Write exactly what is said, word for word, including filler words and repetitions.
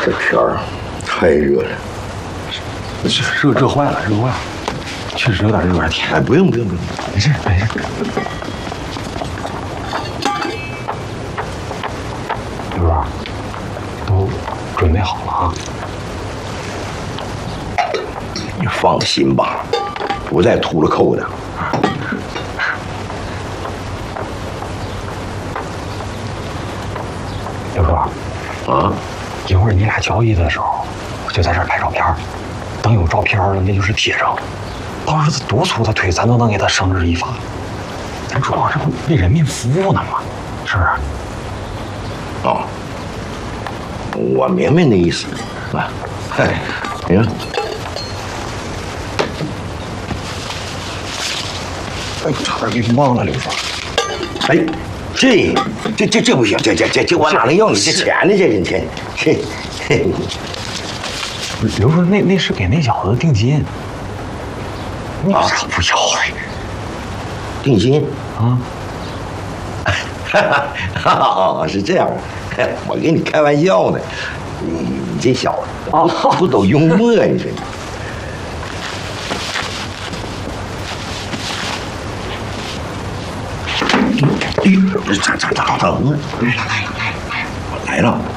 这天儿太热了， 热热坏了，热坏了，确实有点有点甜。 哎，不用不用不用， 没事没事。刘叔，都准备好了啊？ 你放心吧，不再秃了扣的。 刘叔， 啊， 一会儿你俩交易的时候，我就在这儿拍照片。等有照片了，那就是铁证。到时候他多粗的腿，咱都能给他绳之以法。咱主要是为人民服务呢嘛，是不是？ 哦，我明白那意思。啊，嗨，你看， 哎，差点给忘了，刘叔。 哎，这这这这不行，这这这这我哪能要你这钱呢？这这这这。 刘叔，那那是给那小子定金，你为啥不要啊？ 定金啊？ 哈哈，是这样，我跟你开玩笑呢。你你这小子不不懂幽默，你说你？哎呦，这这这疼啊！来了来了来了来了，来了。